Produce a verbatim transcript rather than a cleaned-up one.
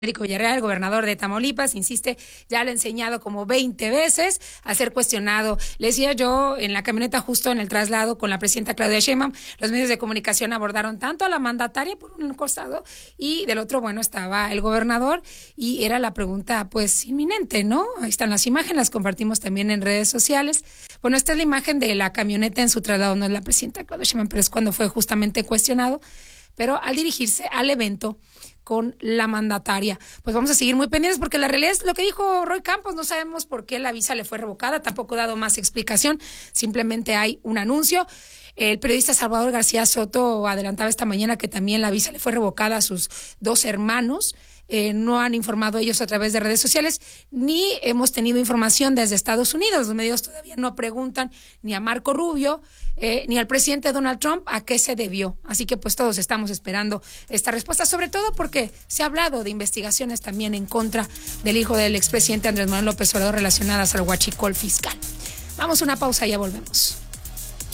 Federico Villarreal, el gobernador de Tamaulipas, insiste, ya lo ha enseñado como veinte veces a ser cuestionado. Le decía yo en la camioneta justo en el traslado con la presidenta Claudia Sheinbaum, los medios de comunicación abordaron tanto a la mandataria por un costado y del otro, bueno, estaba el gobernador y era la pregunta pues inminente, ¿no? Ahí están las imágenes, las compartimos también en redes sociales. Bueno, esta es la imagen de la camioneta en su traslado, no es la presidenta Claudia Sheinbaum, pero es cuando fue justamente cuestionado, pero al dirigirse al evento con la mandataria. Pues vamos a seguir muy pendientes porque la realidad es lo que dijo Roy Campos, no sabemos por qué la visa le fue revocada, tampoco ha dado más explicación, simplemente hay un anuncio. El periodista Salvador García Soto adelantaba esta mañana que también la visa le fue revocada a sus dos hermanos. Eh, no han informado ellos a través de redes sociales, ni hemos tenido información desde Estados Unidos. Los medios todavía no preguntan ni a Marco Rubio, eh, ni al presidente Donald Trump a qué se debió. Así que pues todos estamos esperando esta respuesta, sobre todo porque se ha hablado de investigaciones también en contra del hijo del expresidente Andrés Manuel López Obrador relacionadas al huachicol fiscal. Vamos a una pausa y ya volvemos.